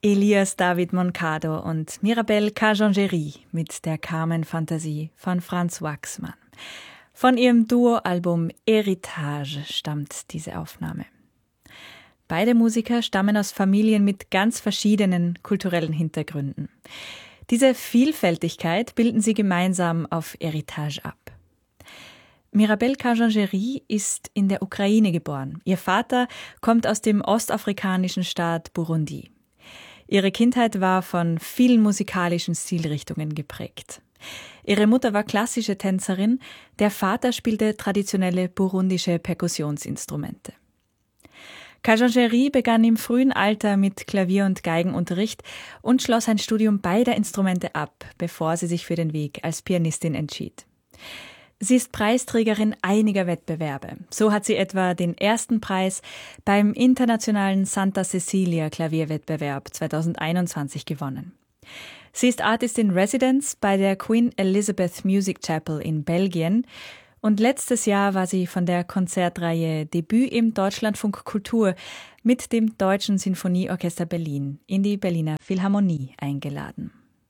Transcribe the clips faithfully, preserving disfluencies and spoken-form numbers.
Elias David Moncado und Mirabel Cajangeri mit der Carmen-Fantasie von Franz Waxman. Von ihrem Duo-Album Héritage stammt diese Aufnahme. Beide Musiker stammen aus Familien mit ganz verschiedenen kulturellen Hintergründen. Diese Vielfältigkeit bilden sie gemeinsam auf Héritage ab. Mirabel Cajangeri ist in der Ukraine geboren. Ihr Vater kommt aus dem ostafrikanischen Staat Burundi. Ihre Kindheit war von vielen musikalischen Stilrichtungen geprägt. Ihre Mutter war klassische Tänzerin, der Vater spielte traditionelle burundische Perkussionsinstrumente. Cajangeri begann im frühen Alter mit Klavier- und Geigenunterricht und schloss ein Studium beider Instrumente ab, bevor sie sich für den Weg als Pianistin entschied. Sie ist Preisträgerin einiger Wettbewerbe. So hat sie etwa den ersten Preis beim internationalen Santa Cecilia Klavierwettbewerb zweitausendeinundzwanzig gewonnen. Sie ist Artist in Residence bei der Queen Elizabeth Music Chapel in Belgien und letztes Jahr war sie von der Konzertreihe Debüt im Deutschlandfunk Kultur mit dem Deutschen Sinfonieorchester Berlin in die Berliner Philharmonie eingeladen.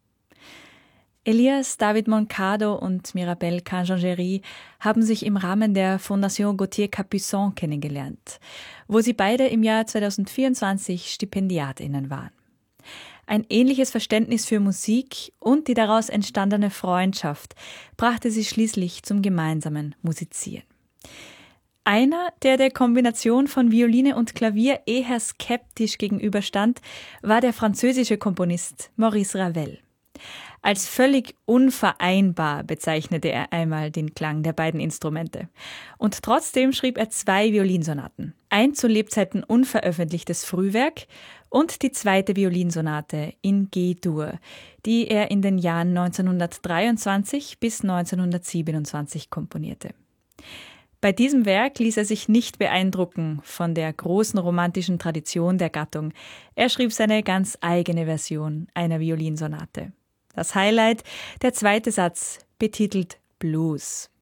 Elias David Moncado und Mirabel Cajangeri haben sich im Rahmen der Fondation Gauthier Capuçon kennengelernt, wo sie beide im Jahr zweitausendvierundzwanzig StipendiatInnen waren. Ein ähnliches Verständnis für Musik und die daraus entstandene Freundschaft brachte sie schließlich zum gemeinsamen Musizieren. Einer, der der Kombination von Violine und Klavier eher skeptisch gegenüberstand, war der französische Komponist Maurice Ravel. Als völlig unvereinbar bezeichnete er einmal den Klang der beiden Instrumente. Und trotzdem schrieb er zwei Violinsonaten. Ein zu Lebzeiten unveröffentlichtes Frühwerk und die zweite Violinsonate in G-Dur, die er in den Jahren neunzehnhundertdreiundzwanzig bis neunzehnhundertsiebenundzwanzig komponierte. Bei diesem Werk ließ er sich nicht beeindrucken von der großen romantischen Tradition der Gattung. Er schrieb seine ganz eigene Version einer Violinsonate. Das Highlight, der zweite Satz, betitelt Blues.